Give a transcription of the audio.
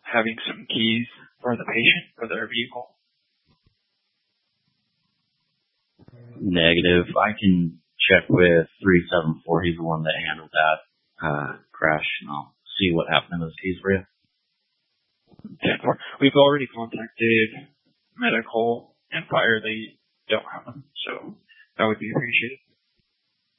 having some keys for the patient for their vehicle? Negative. I can check with 374. He's the one that handled that crash, and I'll see what happened to those keys for you. 10-4. We've already contacted medical and fire. They don't have them, so that would be appreciated.